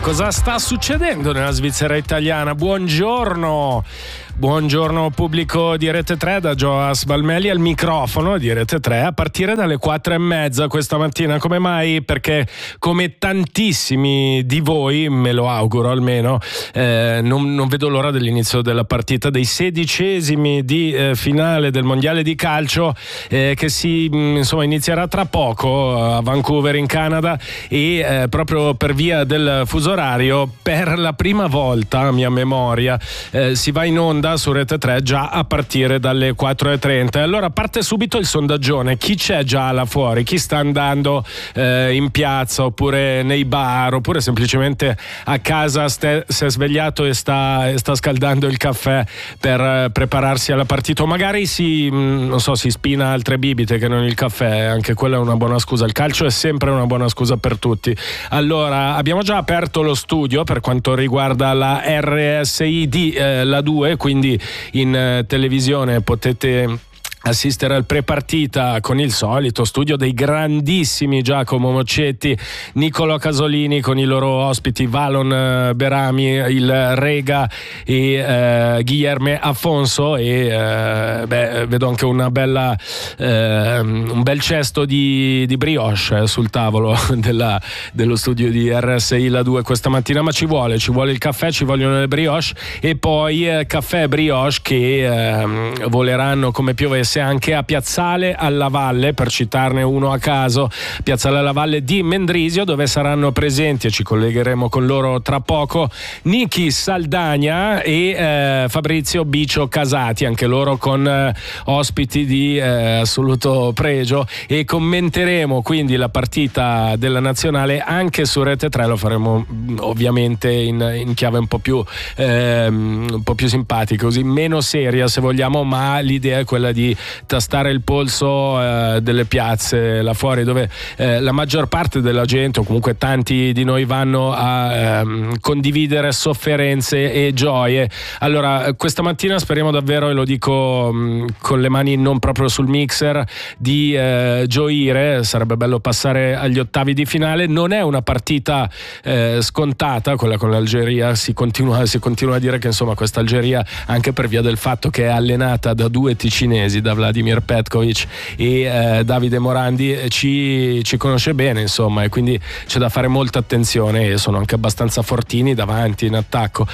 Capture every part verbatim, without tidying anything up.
Cosa sta succedendo nella Svizzera italiana? Buongiorno. Buongiorno pubblico di Rete tre, da Gioas Valmelli al microfono di Rete tre a partire dalle quattro e mezza questa mattina. Come mai? Perché come tantissimi di voi, me lo auguro almeno, eh, non, non vedo l'ora dell'inizio della partita dei sedicesimi di eh, finale del mondiale di calcio eh, che si insomma inizierà tra poco a Vancouver in Canada e eh, proprio per via del fuso orario per la prima volta a mia memoria eh, si va in onda su Rete tre già a partire dalle quattro e trenta. E allora parte subito il sondaggione: chi c'è già là fuori, chi sta andando eh, in piazza oppure nei bar oppure semplicemente a casa ste, si è svegliato e sta, e sta scaldando il caffè per eh, prepararsi alla partita, o magari si mh, non so si spina altre bibite che non il caffè. Anche quella è una buona scusa, il calcio è sempre una buona scusa per tutti. Allora abbiamo già aperto lo studio per quanto riguarda la R S I di eh, la due, quindi in eh, televisione potete assistere al prepartita con il solito studio dei grandissimi Giacomo Moccetti, Nicolò Casolini con i loro ospiti Valon Berami, il Rega e eh, Guilherme Afonso e eh, beh, vedo anche una bella eh, un bel cesto di, di brioche sul tavolo della, dello studio di R S I la due questa mattina, ma ci vuole ci vuole il caffè, ci vogliono le brioche e poi eh, caffè e brioche che eh, voleranno come piovesse anche a Piazzale alla Valle, per citarne uno a caso, Piazzale alla Valle di Mendrisio, dove saranno presenti, e ci collegheremo con loro tra poco, Niki Saldagna e eh, Fabrizio Bicio Casati, anche loro con eh, ospiti di eh, assoluto pregio, e commenteremo quindi la partita della nazionale anche su Rete tre. Lo faremo ovviamente in, in chiave un po' più eh, un po' più simpatica, così meno seria se vogliamo, ma l'idea è quella di tastare il polso eh, delle piazze là fuori, dove eh, la maggior parte della gente, o comunque tanti di noi, vanno a ehm, condividere sofferenze e gioie. Allora questa mattina speriamo davvero, e lo dico mh, con le mani non proprio sul mixer, di eh, gioire. Sarebbe bello passare agli ottavi di finale. Non è una partita eh, scontata quella con l'Algeria, si continua, si continua a dire che insomma questa Algeria, anche per via del fatto che è allenata da due ticinesi, da Vladimir Petkovic e eh, Davide Morandi, ci, ci conosce bene insomma, e quindi c'è da fare molta attenzione, e sono anche abbastanza fortini davanti in attacco.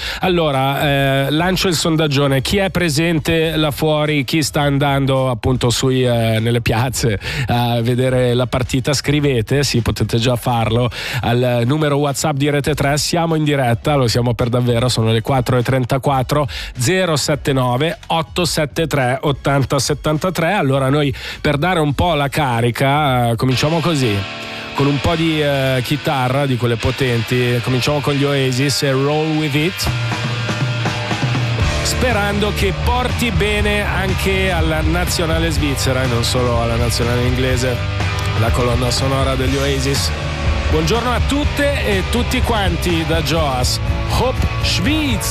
Allora eh, lancio il sondaggione: chi è presente là fuori, chi sta andando appunto sui, eh, nelle piazze a vedere la partita? Scrivete, sì, potete già farlo al numero WhatsApp di Rete tre, siamo in diretta, lo siamo per davvero, sono le quattro e trentaquattro, zero sette nove otto sette tre ottanta settantatré. Allora noi, per dare un po' la carica, eh, cominciamo così con un po' di eh, chitarra di quelle potenti. Cominciamo con gli Oasis e Roll With It, sperando che porti bene anche alla nazionale svizzera e non solo alla nazionale inglese la colonna sonora degli Oasis. Buongiorno a tutte e tutti quanti da Joas. Hop Schweiz!